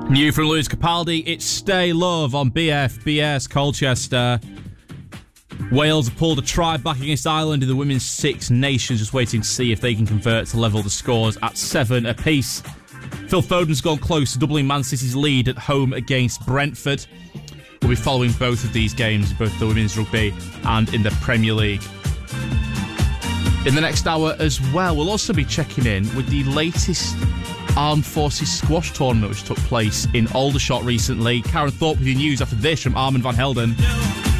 New from Lewis Capaldi, it's Stay Love on BS Colchester. Wales have pulled a try back against Ireland in the Women's Six Nations, just waiting to see if they can convert to level the scores at 7 apiece. Phil Foden's gone close to doubling Man City's lead at home against Brentford. We'll be following both of these games, both the Women's Rugby and in the Premier League. In the next hour as well, we'll also be checking in with the latest Armed Forces Squash tournament which took place in Aldershot recently. Karen Thorpe with your news after this from Armand van Helden.